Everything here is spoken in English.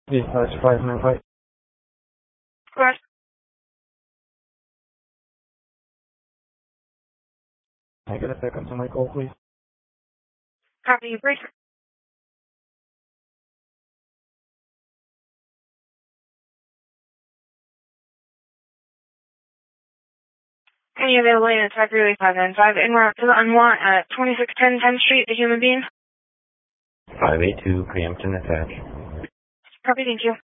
Yeah, that's 5-minute wait. Of course. Can I get a second to my call, please? Copy you, brief. Any availability in Attack Relay 595 en route to the unwant at 2610 10th Street, the human being? 582, preemption attached. Copy, thank you.